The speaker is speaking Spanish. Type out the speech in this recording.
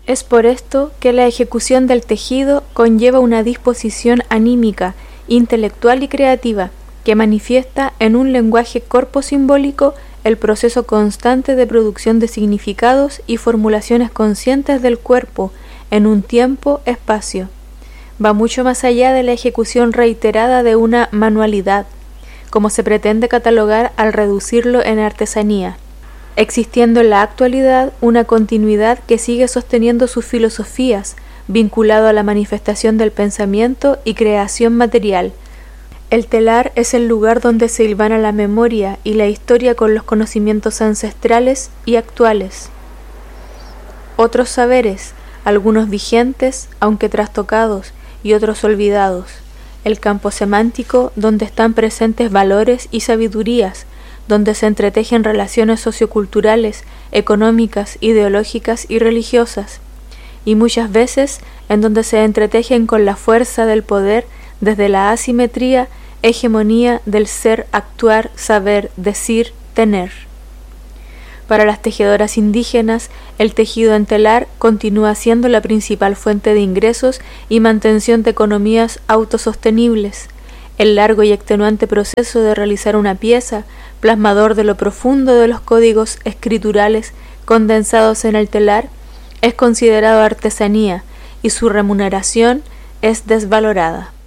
Es por esto que la ejecución del tejido conlleva una disposición anímica, intelectual y creativa, que manifiesta en un lenguaje corpo-simbólico el proceso constante de producción de significados y formulaciones conscientes del cuerpo en un tiempo-espacio. Va mucho más allá de la ejecución reiterada de una manualidad, como se pretende catalogar al reducirlo en artesanía, existiendo en la actualidad una continuidad que sigue sosteniendo sus filosofías, vinculado a la manifestación del pensamiento y creación material. El telar es el lugar donde se hilvana la memoria y la historia con los conocimientos ancestrales y actuales. Otros saberes, algunos vigentes, aunque trastocados, y otros olvidados. El campo semántico, donde están presentes valores y sabidurías, donde se entretejen relaciones socioculturales, económicas, ideológicas y religiosas, y muchas veces en donde se entretejen con la fuerza del poder desde la asimetría, hegemonía del ser, actuar, saber, decir, tener. Para las tejedoras indígenas, el tejido en telar continúa siendo la principal fuente de ingresos y mantención de economías autosostenibles. El largo y extenuante proceso de realizar una pieza, plasmador de lo profundo de los códigos escriturales condensados en el telar, es considerado artesanía y su remuneración es desvalorada.